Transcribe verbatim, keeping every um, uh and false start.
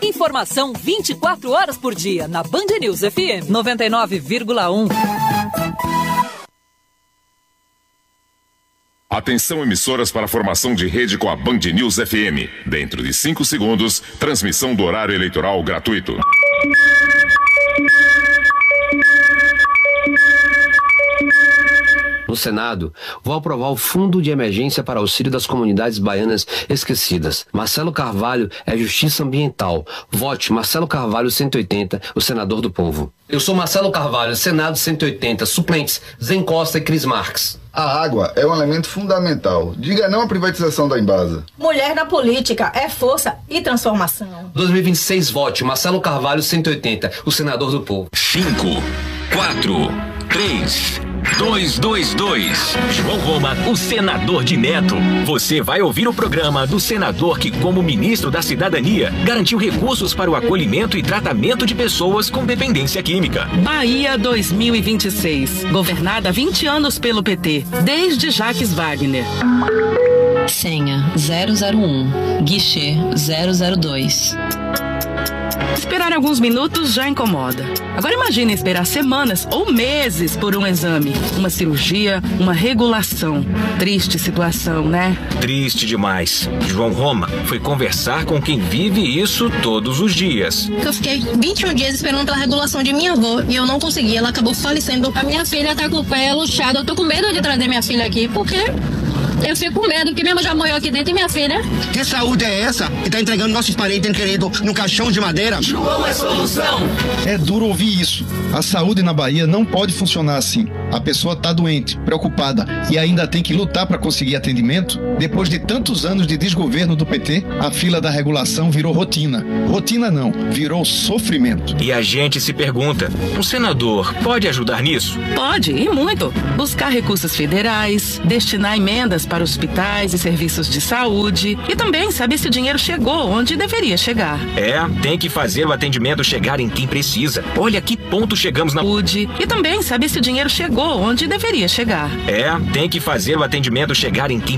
Informação vinte e quatro horas por dia na Band News F M noventa e nove vírgula um. Atenção, emissoras, para a formação de rede com a Band News F M. Dentro de cinco segundos, transmissão do horário eleitoral gratuito. No Senado, vou aprovar o Fundo de Emergência para Auxílio das Comunidades Baianas Esquecidas. Marcelo Carvalho é Justiça Ambiental. Vote Marcelo Carvalho cento e oitenta, o senador do povo. Eu sou Marcelo Carvalho, Senado cento e oitenta, suplentes Zen Costa e Cris Marques. A água é um elemento fundamental. Diga não à privatização da Embasa. Mulher na política é força e transformação. dois mil e vinte e seis, vote Marcelo Carvalho cento e oitenta, o senador do povo. cinco, quatro, três, dois, dois, dois. João Roma, o senador de Neto. Você vai ouvir o programa do senador que, como ministro da Cidadania, garantiu recursos para o acolhimento e tratamento de pessoas com dependência química. Bahia dois mil e vinte e seis. Governada há vinte anos pelo P T, desde Jacques Wagner. Senha zero zero um, guichê zero zero dois. Esperar alguns minutos já incomoda. Agora imagine esperar semanas ou meses por um exame, uma cirurgia, uma regulação. Triste situação, né? Triste demais. João Roma foi conversar com quem vive isso todos os dias. Eu fiquei vinte e um dias esperando pela regulação de minha avó e eu não consegui. Ela acabou falecendo. A minha filha tá com o pé luxado. Eu tô com medo de trazer minha filha aqui, porque... eu fico com medo, que mesmo já morreu aqui dentro e minha filha. Que saúde é essa que tá entregando nossos parentes queridos no caixão de madeira? João é solução. É duro ouvir isso. A saúde na Bahia não pode funcionar assim. A pessoa tá doente, preocupada e ainda tem que lutar para conseguir atendimento. Depois de tantos anos de desgoverno do P T, a fila da regulação virou rotina. Rotina não, virou sofrimento. E a gente se pergunta, um senador pode ajudar nisso? Pode, e muito. Buscar recursos federais, destinar emendas para hospitais e serviços de saúde e também saber se o dinheiro chegou onde deveria chegar. É, tem que fazer o atendimento chegar em quem precisa. Olha que ponto chegamos na saúde e também saber se o dinheiro chegou onde deveria chegar. É, tem que fazer o atendimento chegar em quem